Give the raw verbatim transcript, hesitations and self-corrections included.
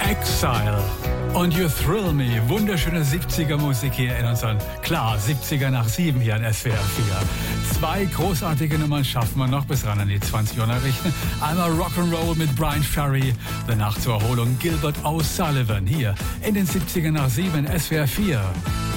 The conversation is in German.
Exile und You Thrill Me. Wunderschöne siebziger-Musik hier in unseren, klar, siebziger nach sieben hier an S W R vier. Zwei großartige Nummern schaffen wir noch bis ran an die zwanzig Uhr Nachrichten. Einmal Rock'n'Roll mit Brian Ferry, danach zur Erholung Gilbert O'Sullivan hier in den siebziger nach sieben S W R vier.